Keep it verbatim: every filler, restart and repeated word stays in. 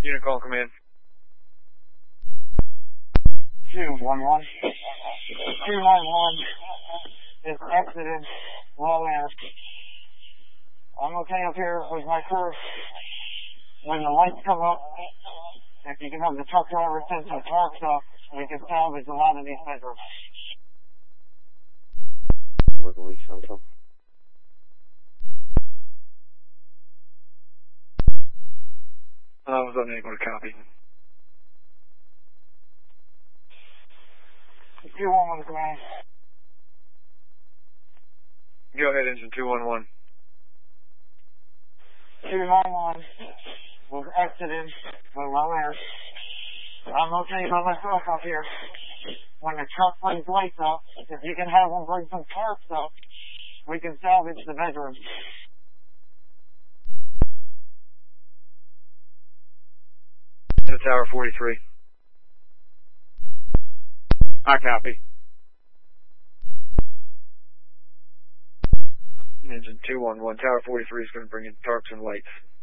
Unit call command. two one one. two nine one is exited low air. I'm okay up here with my crew. When the lights come up, if you can have the truck driver send some tarps up, we can salvage a lot of these bedrooms. Where the leaks come from? I was unable to copy. two one one command. Go ahead, engine two one one. two nine one was exited with low air. I'm okay by myself up here. When the truck brings lights up, if you can have them bring some tarps up, we can salvage the bedroom. To Tower forty-three. I copy. Engine two one one, Tower forty-three is going to bring in tarps and lights.